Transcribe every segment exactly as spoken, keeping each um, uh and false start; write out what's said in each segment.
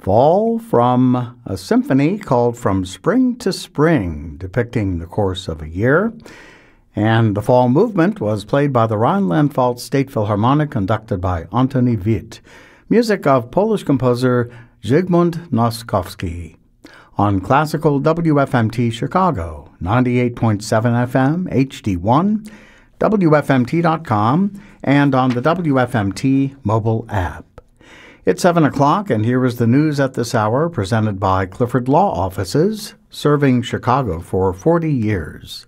Fall from a symphony called From Spring to Spring, depicting the course of a year. And the Fall movement was played by the Rhineland-Pfalz State Philharmonic, conducted by Antoni Witt. Music of Polish composer Zygmunt Noskowski. On Classical W F M T Chicago, ninety-eight point seven F M, H D one, W F M T dot com, and on the W F M T mobile app. It's seven o'clock, and here is the news at this hour, presented by Clifford Law Offices, serving Chicago for forty years.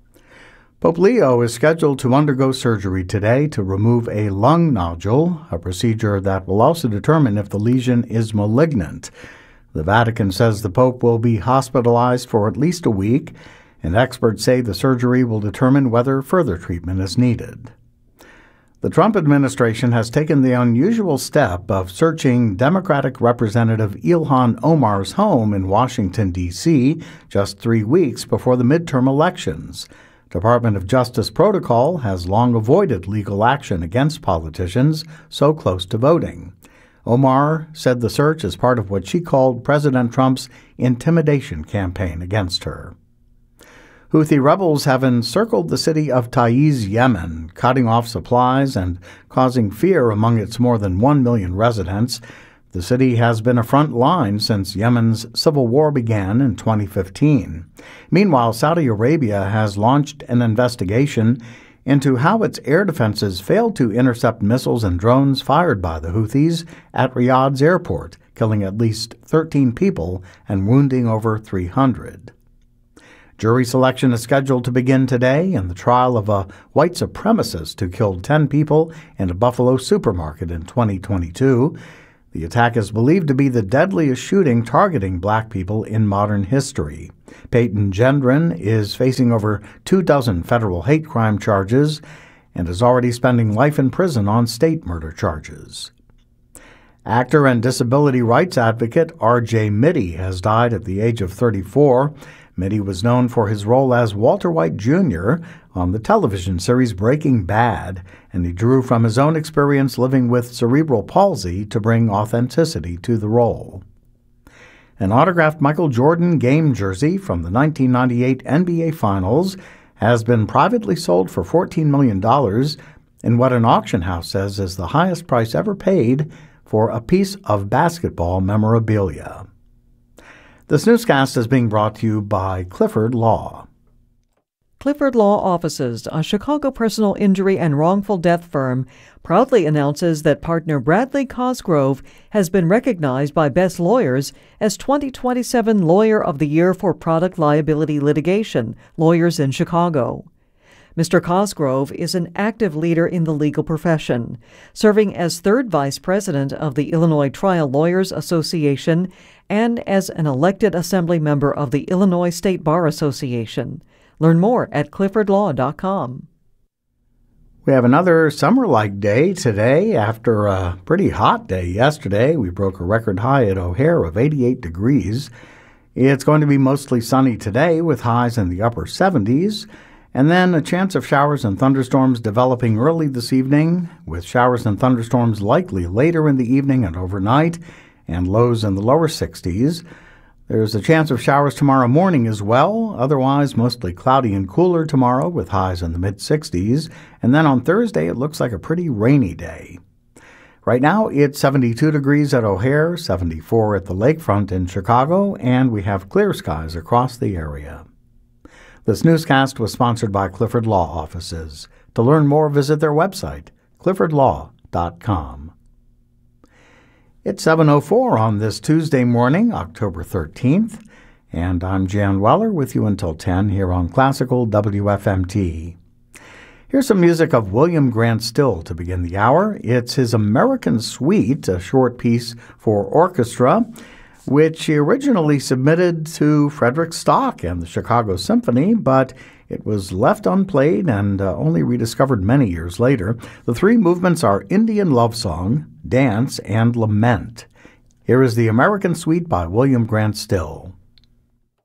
Pope Leo is scheduled to undergo surgery today to remove a lung nodule, a procedure that will also determine if the lesion is malignant. The Vatican says the Pope will be hospitalized for at least a week, and experts say the surgery will determine whether further treatment is needed. The Trump administration has taken the unusual step of searching Democratic Representative Ilhan Omar's home in Washington, D C, just three weeks before the midterm elections. Department of Justice protocol has long avoided legal action against politicians so close to voting. Omar said the search is part of what she called President Trump's intimidation campaign against her. Houthi rebels have encircled the city of Taiz, Yemen, cutting off supplies and causing fear among its more than one million residents. The city has been a front line since Yemen's civil war began in twenty fifteen. Meanwhile, Saudi Arabia has launched an investigation into how its air defenses failed to intercept missiles and drones fired by the Houthis at Riyadh's airport, killing at least thirteen people and wounding over three hundred. Jury selection is scheduled to begin today in the trial of a white supremacist who killed ten people in a Buffalo supermarket in twenty twenty-two. The attack is believed to be the deadliest shooting targeting black people in modern history. Peyton Gendron is facing over two dozen federal hate crime charges and is already spending life in prison on state murder charges. Actor and disability rights advocate R J Mitte has died at the age of thirty-four. Mitte was known for his role as Walter White Junior on the television series Breaking Bad, and he drew from his own experience living with cerebral palsy to bring authenticity to the role. An autographed Michael Jordan game jersey from the nineteen ninety-eight N B A Finals has been privately sold for fourteen million dollars in what an auction house says is the highest price ever paid for a piece of basketball memorabilia. This newscast is being brought to you by Clifford Law. Clifford Law Offices, a Chicago personal injury and wrongful death firm, proudly announces that partner Bradley Cosgrove has been recognized by Best Lawyers as twenty twenty-seven Lawyer of the Year for Product Liability Litigation, Lawyers in Chicago. Mister Cosgrove is an active leader in the legal profession, serving as third vice president of the Illinois Trial Lawyers Association and as an elected assembly member of the Illinois State Bar Association. Learn more at clifford law dot com. We have another summer-like day today. After a pretty hot day yesterday, we broke a record high at O'Hare of eighty-eight degrees. It's going to be mostly sunny today with highs in the upper seventies. And then a chance of showers and thunderstorms developing early this evening, with showers and thunderstorms likely later in the evening and overnight, and lows in the lower sixties. There's a chance of showers tomorrow morning as well, otherwise mostly cloudy and cooler tomorrow with highs in the mid-sixties. And then on Thursday, it looks like a pretty rainy day. Right now, it's seventy-two degrees at O'Hare, seventy-four at the lakefront in Chicago, and we have clear skies across the area. This newscast was sponsored by Clifford Law Offices. To learn more, visit their website, clifford law dot com. It's seven oh four on this Tuesday morning, October thirteenth, and I'm Jan Weller with you until ten here on Classical W F M T. Here's some music of William Grant Still to begin the hour. It's his American Suite, a short piece for orchestra, which he originally submitted to Frederick Stock and the Chicago Symphony, but it was left unplayed and uh, only rediscovered many years later. The three movements are Indian Love Song, Dance, and Lament. Here is the American Suite by William Grant Still.